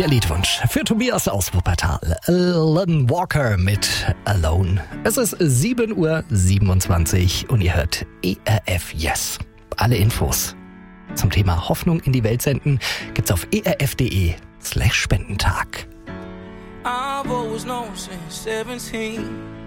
Der Liedwunsch für Tobias aus Wuppertal. Alan Walker mit Alone. Es ist 7:27 Uhr und ihr hört ERF Yes. Alle Infos zum Thema Hoffnung in die Welt senden gibt's auf erf.de/Spendentag. I've always known since 17